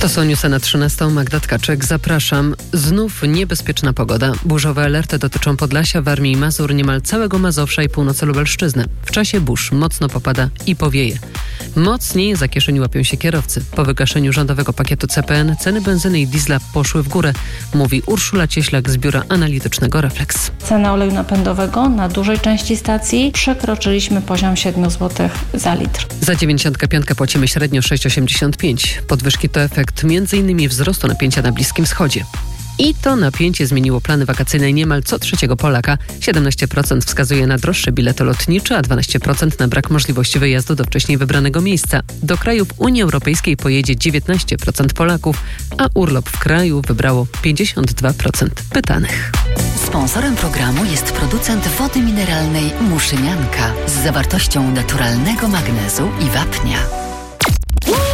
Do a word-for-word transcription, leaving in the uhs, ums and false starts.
To są newsy na trzynastą. Magda Tkaczyk, zapraszam. Znów niebezpieczna pogoda. Burzowe alerty dotyczą Podlasia, Warmii i Mazur, niemal całego Mazowsza i północy Lubelszczyzny. W czasie burz mocno popada i powieje. Mocniej za kieszeni łapią się kierowcy. Po wygaszeniu rządowego pakietu C P N ceny benzyny i diesla poszły w górę, mówi Urszula Cieślak z biura analitycznego Reflex. Cena oleju napędowego na dużej części stacji przekroczyliśmy poziom siedem złotych za litr. Za dziewięćdziesiątkę pięć płacimy średnio sześć osiemdziesiąt pięć. Podwyżki to efekt między innymi wzrostu napięcia na Bliskim Wschodzie. I to napięcie zmieniło plany wakacyjne niemal co trzeciego Polaka. siedemnaście procent wskazuje na droższe bilety lotnicze, a dwanaście procent na brak możliwości wyjazdu do wcześniej wybranego miejsca. Do krajów Unii Europejskiej pojedzie dziewiętnaście procent Polaków, a urlop w kraju wybrało pięćdziesiąt dwa procent pytanych. Sponsorem programu jest producent wody mineralnej Muszynianka z zawartością naturalnego magnezu i wapnia.